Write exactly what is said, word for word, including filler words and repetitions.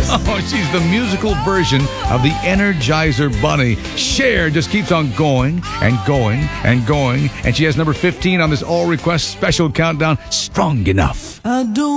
Oh, she's the musical version of the Energizer Bunny. Cher just keeps on going and going and going, and she has number fifteen on this all request special countdown, Strong Enough. I don't